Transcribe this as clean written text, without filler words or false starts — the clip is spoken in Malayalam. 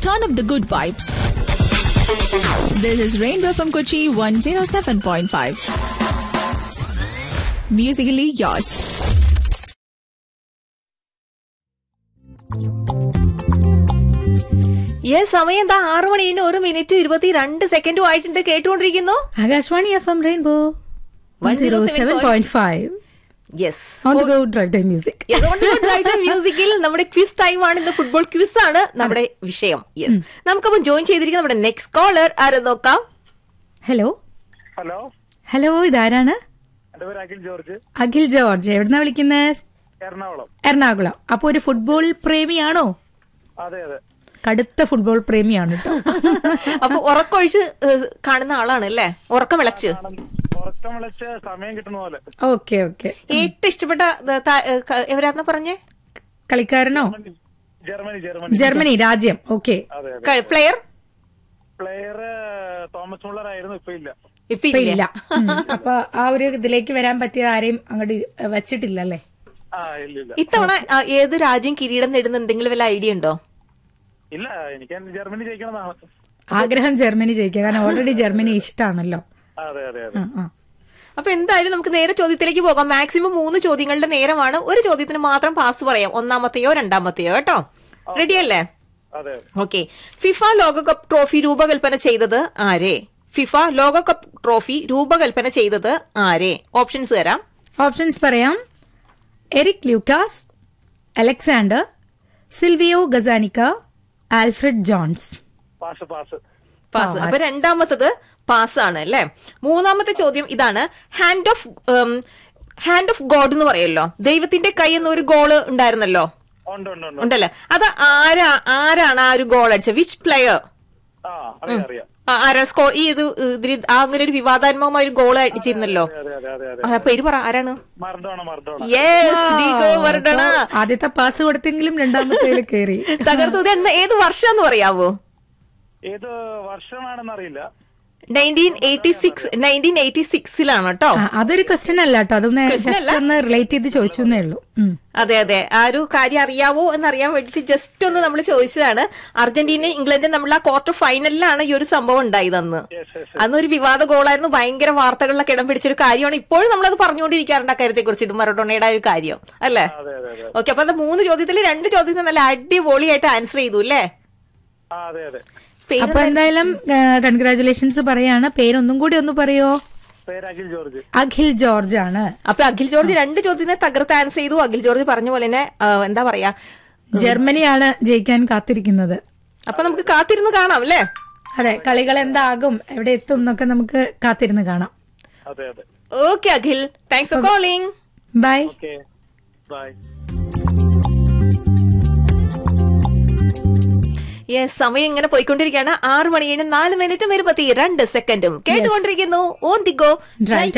turn up the good vibes. This is Rainbow from Kochi 107.5. Musically yours. സമയം എന്താ 6 മണിന് 1 മിനിറ്റ് 22 സെക്കൻഡും ആയിട്ടുണ്ട്. കേട്ടുകൊണ്ടിരിക്കുന്നു Akashvani FM Rainbow 107.5. Yes, On the go drive time music. മ്യൂസിക്കിൽ നമ്മുടെ ക്വിസ് ടൈം ആണ്. ഇന്ന് ഫുട്ബോൾ ക്വിസ് ആണ് നമ്മുടെ വിഷയം. യെസ്, നമുക്കപ്പോൾ ജോയിൻ ചെയ്തിരിക്കുന്ന നമ്മുടെ നെക്സ്റ്റ് കോളർ ആരെ നോക്കാം. ഹലോ ഹലോ ഹലോ, ഇതാരാണ്? എന്റെ പേര് അഖിൽ ജോർജ്. അഖിൽ ജോർജ്, എവിടുന്നാ വിളിക്കുന്നത്? എറണാകുളം. അപ്പൊ ഒരു ഫുട്ബോൾ പ്രേമിയാണോ? അതെ അതെ, കടുത്ത ഫുട്ബോൾ പ്രേമിയാണ് കേട്ടോ. അപ്പൊ ഉറക്കൊഴിച്ച് കാണുന്ന ആളാണ് അല്ലേ? ഉറക്കം വിളച്ച് സമയം കിട്ടുന്ന പോലെ. Okay okay. ഏറ്റവും ഇഷ്ടപ്പെട്ട എവരാന്ന് പറഞ്ഞേ? കളിക്കാരനോ? ജർമ്മനി രാജ്യം. ഓക്കെ. പ്ലെയർ തോമസ് മുള്ളർ ആയിരുന്നു. ഇപ്പൊ ഇല്ല. അപ്പൊ ആ ഒരു ഇതിലേക്ക് വരാൻ പറ്റിയ ആരെയും അങ്ങോട്ട് വെച്ചിട്ടില്ല അല്ലേ? ഇത്തവണ ഏത് രാജ്യം കിരീടം നേടുന്ന എന്തെങ്കിലും വല്ല ഐഡിയ ഉണ്ടോ? ഇല്ല, എനിക്ക് ജർമ്മനി ജയിക്കണമെന്നാണ് ആഗ്രഹം. ജർമ്മനി ജയിക്കുക, കാരണം ഓൾറെഡി ജർമ്മനി ഇഷ്ടമാണല്ലോ. അപ്പൊ എന്തായാലും നമുക്ക് നേരെ ചോദ്യത്തിലേക്ക് പോകാം. മാക്സിമം 3 ചോദ്യങ്ങളുടെ നേരമാണ്. ഒരു ചോദ്യത്തിന് മാത്രം പാസ് പറയാം, ഒന്നാമത്തെയോ രണ്ടാമത്തെയോ. കേട്ടോ, റെഡി അല്ലേ? ഓക്കെ. ഫിഫ ലോകകപ്പ് ട്രോഫി രൂപകൽപ്പന ചെയ്തത് ആരെ? ഫിഫ ലോകകപ്പ് ട്രോഫി രൂപകൽപ്പന ചെയ്തത് ആരെ? ഓപ്ഷൻസ് തരാം. ഓപ്ഷൻസ് പറയാം. Eric Lucas, Alexander, Silvio ഗസാനിക്ക, Alfred John's. Pass. അപ്പൊ രണ്ടാമത്തത് പാസ് ആണ് അല്ലെ? മൂന്നാമത്തെ ചോദ്യം ഇതാണ്. ഹാൻഡ് ഓഫ് ഗോഡ് എന്ന് പറയല്ലോ, ദൈവത്തിന്റെ കൈ എന്നൊരു ഗോള് ഉണ്ടായിരുന്നല്ലോ, ഉണ്ടല്ലേ? അത് ആരാണ് ആ ഒരു ഗോൾ അടിച്ചത്? Which player? അങ്ങനെ ഒരു വിവാദാത്മകമായ ഒരു ഗോൾ അടിച്ചിരുന്നല്ലോ. പേര് പറ, ആരാണ്? ആദ്യത്തെ പാസ് കൊടുത്തെങ്കിലും രണ്ടാമത്തെ കയറി തകർത്തു. ഇത് ഏത് വർഷം എന്ന് പറയാവോ? ഏത് വർഷമാണെന്നറിയില്ല. 1986 കേട്ടോ. അതൊരു ക്വസ്റ്റ്യൻ അല്ല കേട്ടോ, അതൊന്ന് റിലേറ്റ് ചെയ്ത് ചോദിച്ചേ ഉള്ളൂ. അതെ അതെ, ആ ഒരു കാര്യം അറിയാവോ എന്നറിയാൻ വേണ്ടിട്ട് ജസ്റ്റ് ഒന്ന് നമ്മൾ ചോദിച്ചതാണ്. അർജന്റീനയും ഇംഗ്ലണ്ടും നമ്മൾ ആ ക്വാർട്ടർ ഫൈനലിലാണ് ഈ ഒരു സംഭവം ഉണ്ടായത്. അന്നൊരു വിവാദ ഗോളായിരുന്നു, ഭയങ്കര വാർത്തകളിലൊക്കെ ഇടം പിടിച്ചൊരു കാര്യമാണ്. ഇപ്പോഴും നമ്മളത് പറഞ്ഞുകൊണ്ടിരിക്കാറുണ്ട് ആ കാര്യത്തെ കുറിച്ചിട്ട്, മറഡോണയുടെ ഒരു കാര്യം അല്ലേ? ഓക്കെ. അപ്പൊ അത് 3 ചോദ്യത്തിൽ 2 ചോദ്യത്തിൽ നല്ല അടിപൊളിയായിട്ട് ആൻസർ ചെയ്തു അല്ലേ? അപ്പൊ എന്തായാലും കൺഗ്രാചുലേഷൻസ് പറയാണ്. പേരൊന്നും കൂടി ഒന്ന് പറയോ? അഖിൽ ജോർജ് ആണ്. അപ്പൊ അഖിൽ ജോർജ് 2 ചോദ്യത്തിന് തകർത്ത് ആൻസർ ചെയ്തു. അഖിൽ ജോർജ് പറഞ്ഞ പോലെ തന്നെ എന്താ പറയാ, ജർമ്മനിയാണ് ജയിക്കാൻ കാത്തിരിക്കുന്നത്. അപ്പൊ നമുക്ക് കാത്തിരുന്ന് കാണാം അല്ലേ? അതെ, കളികൾ എന്താകും, എവിടെ എത്തും എന്നൊക്കെ നമുക്ക് കാത്തിരുന്ന് കാണാം. Okay Akhil, thanks for calling. By. Yes, സമയം ഇങ്ങനെ പോയിക്കൊണ്ടിരിക്കുകയാണ്. 6 മണിയാണ് 4 മിനിറ്റും 22 സെക്കൻഡും. കേട്ടുകൊണ്ടിരിക്കുന്നു ഓൺ ദി ഗോ ഡ്രൈവ്